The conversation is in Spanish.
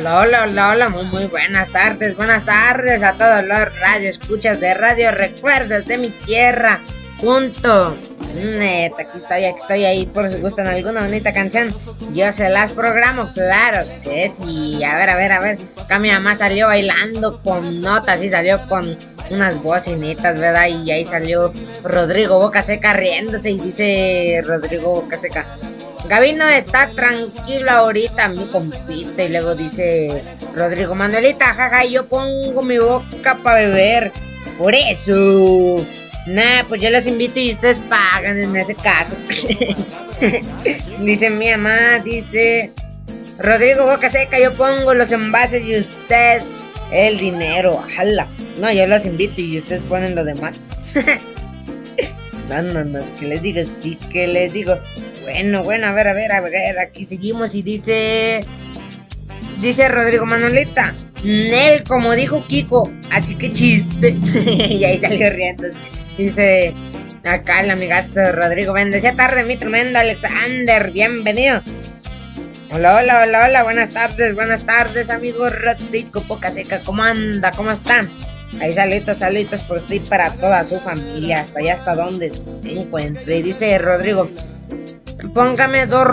Hola, hola, hola, hola, muy buenas tardes a todos los radioescuchas de Radio Recuerdos de mi tierra. Punto. Neta, aquí estoy ahí por si gustan alguna bonita canción. Yo se las programo, claro que sí. A ver. Acá mi mamá salió bailando con notas y salió con unas bocinitas, ¿verdad? Y ahí salió Rodrigo Boca Seca riéndose y dice Rodrigo Boca Seca: Gabino está tranquilo ahorita, mi compita. Y luego dice Rodrigo: Manuelita, jaja, yo pongo mi boca para beber. Por eso. Nah, pues yo los invito y ustedes pagan en ese caso. Dice mi mamá, dice Rodrigo Boca Seca: yo pongo los envases y usted el dinero. Jala. No, yo los invito y ustedes ponen lo demás. No, es que les digo, sí que les digo. Bueno, a ver, aquí seguimos y dice Rodrigo: Manolita, Nel, como dijo Kiko, así que chiste. Y ahí salió riendo. Dice acá el amigazo Rodrigo: bendecía tarde, mi tremendo Alexander, bienvenido. Hola, buenas tardes, amigo Rodrigo Boca Seca, ¿cómo anda? ¿Cómo están? Ahí saluditos por usted y para toda su familia, hasta allá hasta donde se encuentre. Y dice Rodrigo: póngame dos